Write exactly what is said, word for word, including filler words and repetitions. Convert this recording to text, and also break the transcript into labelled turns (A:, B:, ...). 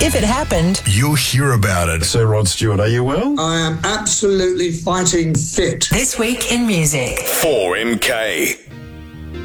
A: If it happened,
B: you'll hear about it.
C: Sir Rod Stewart, are you well?
D: I am absolutely fighting fit.
A: This week in music.
B: four M K.